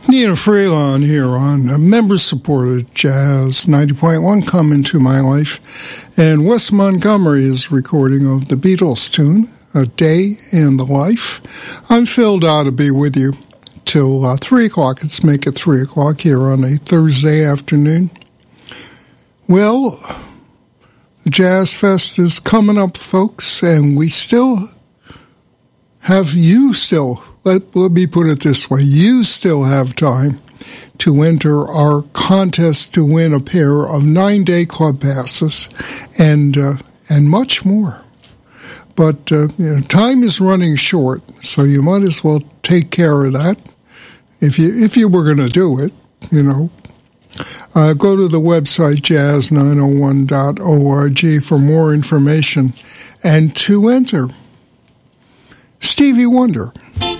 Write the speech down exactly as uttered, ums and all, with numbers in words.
Nina Freelon here on member-supported Jazz ninety point one, Come Into My Life. And Wes Montgomery is recording of the Beatles tune, A Day in the Life. I'm Phil Dodd to be with you till uh, three o'clock. Let's make it three o'clock here on a Thursday afternoon. Well, the Jazz Fest is coming up, folks, and we still have you still, let, let me put it this way, you still have time to enter our contest to win a pair of nine-day club passes and uh, and much more. But uh, you know, time is running short, so you might as well take care of that if you if you were going to do it, you know. Uh, go to the website jazz nine oh one dot org for more information and to enter. Stevie Wonder.